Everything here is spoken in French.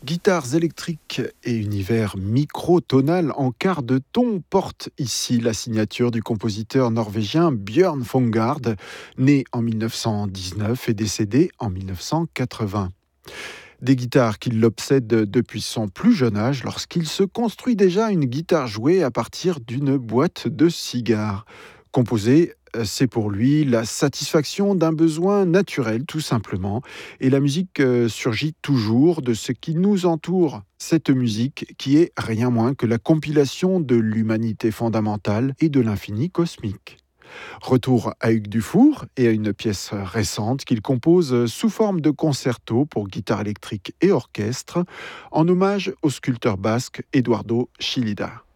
Guitares électriques et univers microtonal en quart de ton portent ici la signature du compositeur norvégien Björn Fongard, né en 1919 et décédé en 1980. Des guitares qui l'obsèdent depuis son plus jeune âge lorsqu'il se construit déjà une guitare jouée à partir d'une boîte de cigares. Composer, c'est pour lui la satisfaction d'un besoin naturel tout simplement. Et la musique surgit toujours de ce qui nous entoure. Cette musique qui est rien moins que la compilation de l'humanité fondamentale et de l'infini cosmique. Retour à Hugues Dufour et à une pièce récente qu'il compose sous forme de concerto pour guitare électrique et orchestre, en hommage au sculpteur basque Eduardo Chillida.